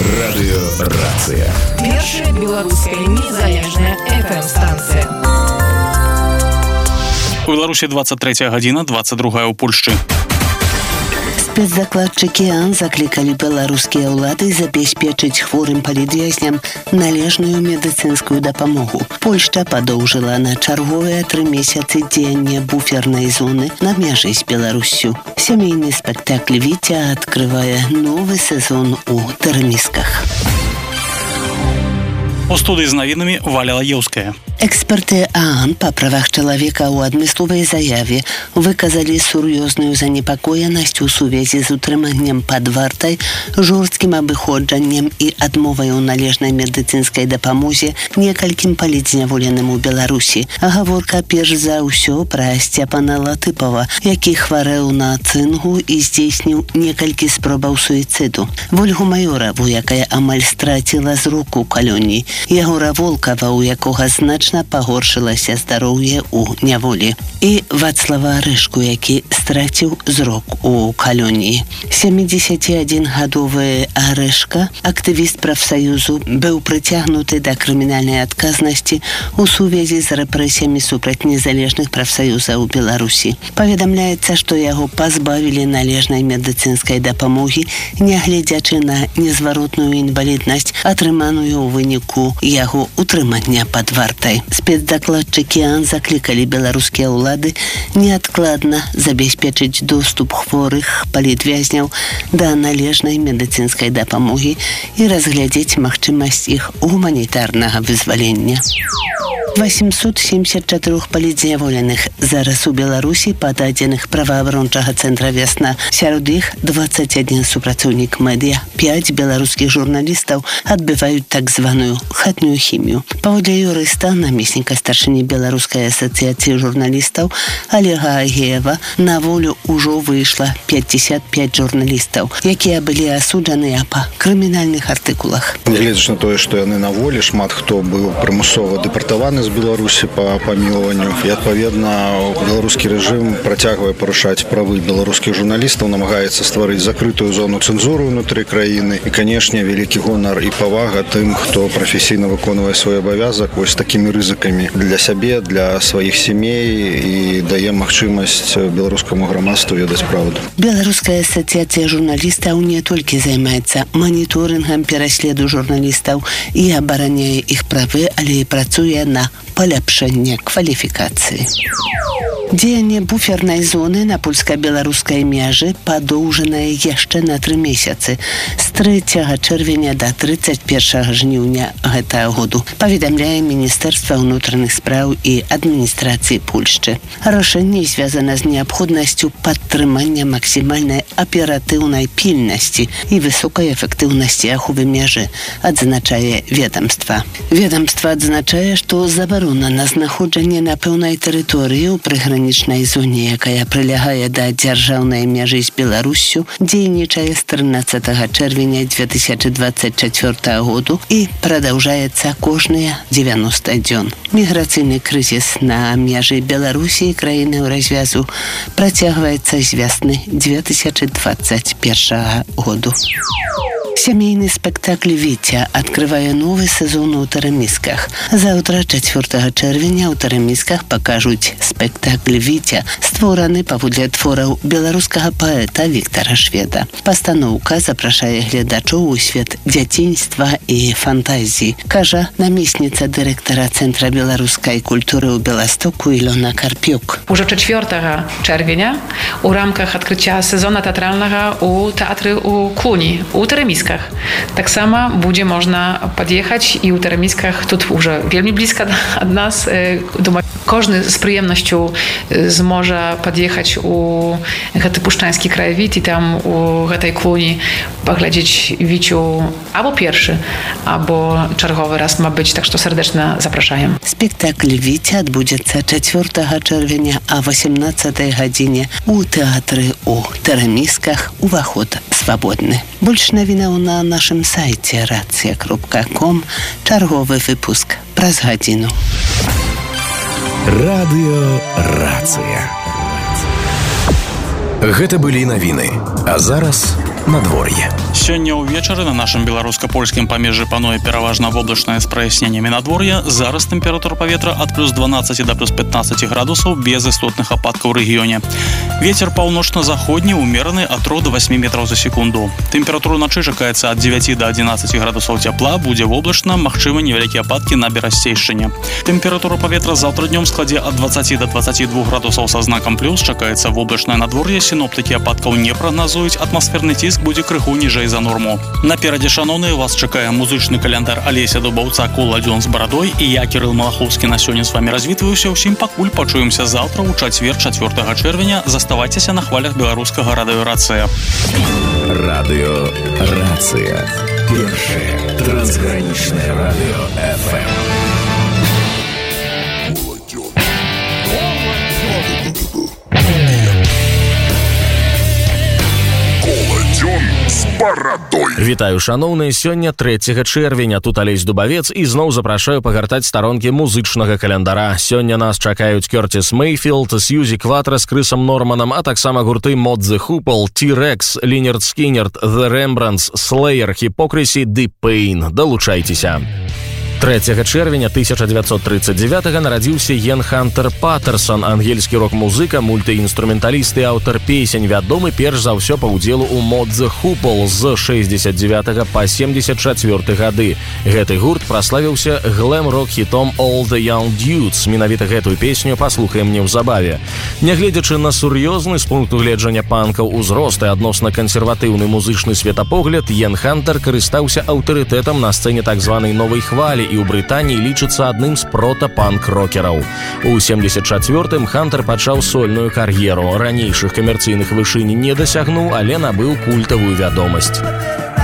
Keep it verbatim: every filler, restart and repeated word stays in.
Радыёрацыя. Першая беларуская незалежная эф эм-станцыя. У Беларусі двадцать третья гадзіна, двадцать другая ў Польшчы. Спецдакладчыкі АН заклікалі беларускія ўлады забяспечыць хворым палітвязням належную медыцынскую дапамогу. Польшча падоўжыла на чарговыя тры месяцы дзеяння буфернай зоны на мяжы з Беларуссю. Сямейны спектакль «Вітя» адкрывае новы сезон у Тэрмісках. У студыі з навінамі Валя Лаеўская. Эксперты АН па правах чалавека ў адмысловай заяве выказалі сур'ёзную занепакоенасць у сувязі з утрыманнем пад вартай, жорсткім абыходжаннем і адмовай у належнай медыцынскай дапамозе некалькім палітзняволеным у Беларусі. Гаворка перш за ўсё пра Сцяпана Латыпова, які хварэў на цынгу і здзейсніў некалькі спробаў суіцыду. Вольгу Маёраву, якая амаль страціла зрок у калоніі. Ягора Волкава, у якога значна пагоршылася здароўе ў няволі. І Вацлава Арышку, які страціў зрок у калоніі. сямідзесятадзінгадовы Арышка, актывіст прафсаюзу, быў прыцягнуты да крымінальнай адказнасці у сувязі з рэпрэсіямі супраць незалежных прафсаюзаў у Беларусі. Паведамляецца, што яго пазбавілі належнай медыцынскай дапамогі, нягледзячы на незваротную інваліднасць, атрыманую ў выніку яго утрымання пад вартай. Спецдакладчыкі АН заклікалі беларускія ўлады неадкладна забяспечыць доступ хворых палітвязняў да належнай медыцынскай дапамогі і разглядзець магчымасць іх гуманітарнага вызвалення. восемьсот семьдесят четыре палітзняволеных зараз у Беларусі пададзеных праваабарончага цэнтра «Вясна». Сярод іх двадцать один супрацоўнік медыа, пять беларускіх журналістаў адбываюць так званую хатнюю хімію. Паводле юрыста, намесніка старшыні Беларускай асацыяцыі журналістаў Олега Агеева, на волю ўжо выйшла пятьдесят пять журналістаў, якія былі асуджаныя па крымінальных артыкулах. Нягледзячы на тое, што яны на волі, шмат хто быў прымусова дэпартаваны з Беларусі па памілаванню. І, адпаведна, беларускі рэжым працягвае парушаць правы беларускіх журналістаў, намагаецца стварыць закрытую зону цэнзуры ўнутры краіны. І, канешне, вялікі гонар і павага тым, хто прафесійна выконвае свой абавязак вось такімі рызыкамі для сябе, для сваіх сямей і дае магчымасць беларускаму грамадству ведаць праўду. Беларуская асацыяцыя журналістаў не толькі займаецца маніторынгам пераследу журналістаў і абараняе іх правы, але і працуе на паляпшэнне кваліфікацыі. Дзеянне буфернай зоны на польска-беларускай мяжы падоўжанае яшчэ на тры месяцы з трэцяга чэрвеня да трыццаць першага жніўня гэтага году, паведамляе Міністэрства ўнутраных спраў і адміністрацыі Польшчы. Рашэнне звязана з неабходнасцю падтрымання максімальнай аператыўнай пільнасці і высокай эфектыўнасці аховы мяжы, адзначае ведамства. Ведамства адзначае, што забарона на знаходжанне на пэўнай тэрыторыі ў прыгранічнай зоне, якая прылягае да дзяржаўнай мяжы з Беларуссю, дзейнічае з трынаццатага чэрвеня дзве тысячы дваццаць чацвёртага году і прадаўжаецца кожныя дзевяноста дзён. Міграцыйны крызіс на мяжы Беларусі і краіны ў развязу працягваецца з вясны дзве тысячы дваццаць першага году. Сямейны спектакль «Вітя» адкрывае новы сезон у Тэрмісках. Заўтра, чацвёртага чэрвеня, у Тэрмісках пакажуць спектакль «Вітя», створаны паводле твораў беларускага паэта Віктара Шведа. Пастаноўка запрашае гледачоў у свет дзяцінства і фантазіі, кажа намесніца дырэктара Цэнтра беларускай культуры ў Беластоку Ілона Карпюк. Уже чацвёртага чэрвеня у рамках адкрыцця сезона тэатральнага у тэатры ў Клуні, у Тэрмісках. Таксама будзе можна пад'ехаць і ў Тэрмісках, тут уже вельмі блізка ад нас. Думаю, кожны з прыемнасцю зможа пад'ехаць у гэты пушчанскі краявід і там у гэтай Клуні паглядзець «Віцю» або першы, або чарговы раз, мабыць, так што сардэчна запрашаем. Спектакль «Вітя» адбудзецца чацвёртага чэрвеня а восемнадцатай гадзіне у тэатры ў Тэрмісках. Уваход свабодны. Больш навінаў на нашым сайце рацыя кропка ком. Чарговы выпуск праз гадзіну. Радыёрацыя. Гэта былі навіны. А зараз надвор'е. Сёння ўвечары на нашым беларуска-польскім памежжы пануе пераважна воблачнае з праясненнямі надвор'я. Зараз тэмпература паветра ад плюс дванаццаць да плюс пятнаццаць градусаў без істотных ападкаў у рэгіёне. Вецер паўночна-заходні умераны ад трох да васьмі метраў за секунду. Тэмпература начы чакаецца ад дзевяці да адзінаццаці градусаў цяпла, будзе воблачна, магчымы невялікія ападкі на берасцейшчыне. Тэмпература паветра заўтра днём складзе ад дваццаці да дваццаці двух градусаў са знакам плюс, чакаецца воблачнае надвор'е, сіноптыкі ападкаў не прагназуюць, атмасферны ціск будзе крыху ніжэй за норму. Наперадзе, шаноўныя, вас чакае музычны каляндар Алеся Дубаўца «Коладзён з барадой» і я, Кірыл Малахоўскі, на сёння з вамі развітваюся. Усім пакуль пачуемся заўтра ў чацвер чацвёртага чэрвеня. Заставайцеся на хвалях беларускага радыё «Рацыя». Радыё «Рацыя». Першае трансгранічнае радыё эф эм. Вітаю, шаноўныя, сёння трэцяга чэрвеня. Тут Алесь Дубавец і зноў запрашаю пагартаць старонкі музычнага календара. Сёння нас чакаюць Кёртис Мейфілд, Сьюзі Кватра з Крысам Норманам, а таксама гурты Мод The Hoople, T-Rex, Лінерд Скінерд, The Rembrandts, Slayer, Hypocrisy, Deep Pain. Далучайцеся. трэцяга чэрвеня тысяча дзевяцьсот трыццаць дзевятага нарадзіўся Йен Хантер Паттерсон, ангельскі рок-музыка, мультыінструменталіст і аўтар песень, вядомы перш за ўсё па ўдзелу ў Мод The Hoople з шэсцьдзесят дзевятага па семьдесят чацвёрты гады. Гэты гурт праславіўся глэм-рок хітом All the Young Dudes. Менавіта гэтую песню паслухаем неўзабаве. Нягледзячы на сур'ёзны з пункту гледжання панкаў узрост і адносна кансерватыўны музычны светапогляд, Йен Хантер карыстаўся аўтарытэтам на сцэне так званай новай хвалі і ў Брытаніі лічыцца адным з прота-панк-рокераў. У семьдесят чацвёртым Хантер пачаў сольную кар'еру. Ранейшых камерцыйных вышынь не дасягнуў, але набыў культавую вядомасць.